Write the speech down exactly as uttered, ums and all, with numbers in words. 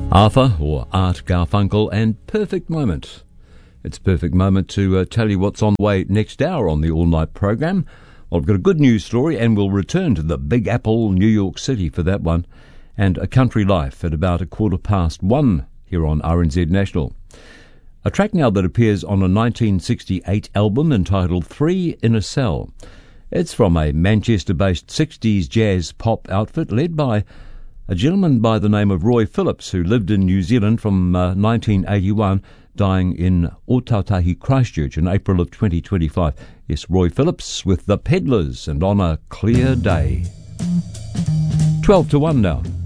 Arthur, or Art Garfunkel, and Perfect Moment. It's a perfect moment to uh, tell you what's on the way next hour on the all-night program. Well, I've got a good news story, and we'll return to the Big Apple, New York City for that one, and A Country Life at about a quarter past one here on R N Z National. A track now that appears on a nineteen sixty-eight album entitled Three in a Cell. It's from a Manchester-based sixties jazz pop outfit led by a gentleman by the name of Roy Phillips, who lived in New Zealand from uh, nineteen eighty-one, dying in Ōtautahi, Christchurch in April of twenty twenty-five. Yes, Roy Phillips with The Peddlers and On a Clear Day. twelve to one now.